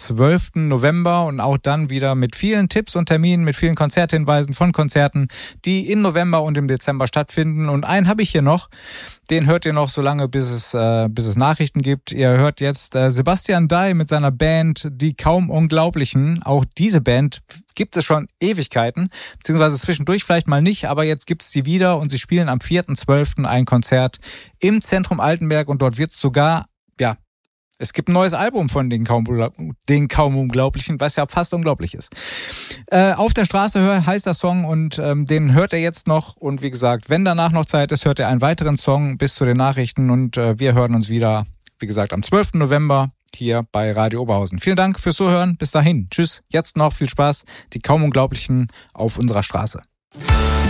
12. November und auch dann wieder mit vielen Tipps und Terminen, mit vielen Konzerthinweisen von Konzerten, die im November und im Dezember stattfinden. Und einen habe ich hier noch, den hört ihr noch so lange, bis es Nachrichten gibt. Ihr hört jetzt Sebastian Dai mit seiner Band Die Kaum Unglaublichen. Auch diese Band gibt es schon Ewigkeiten, beziehungsweise zwischendurch vielleicht mal nicht, aber jetzt gibt's die wieder und sie spielen am 4.12. ein Konzert im Zentrum Altenberg und dort wird's sogar, es gibt ein neues Album von den Kaum Unglaublichen, was ja fast unglaublich ist. Auf der Straße heißt der Song und den hört er jetzt noch. Und wie gesagt, wenn danach noch Zeit ist, hört er einen weiteren Song bis zu den Nachrichten. Und wir hören uns wieder, wie gesagt, am 12. November hier bei Radio Oberhausen. Vielen Dank fürs Zuhören. Bis dahin. Tschüss. Jetzt noch viel Spaß. Die Kaum Unglaublichen auf unserer Straße.